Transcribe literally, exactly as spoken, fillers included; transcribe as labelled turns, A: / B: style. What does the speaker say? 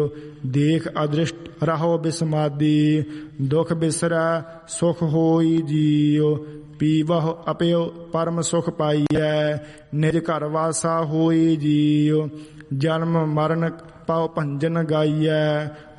A: ਦੇਖ ਅਦ੍ਰਿਸ਼ਟ ਰਹੋ ਬਿਸਮਾਦੀ, ਦੁਖ ਬਿਸਰੈ ਸੁਖ ਹੋਈ ਜੀਉ। ਪੀਵਹੁ ਅਪਿਉ ਪਰਮ ਸੁਖ ਪਾਈਐ, ਨਿਜ ਘਰ ਵਾਸਾ ਹੋਈ ਜੀਉ। ਜਨਮ ਮਰਨ ਪਉ ਭੰਜਨ ਗਾਈਐ,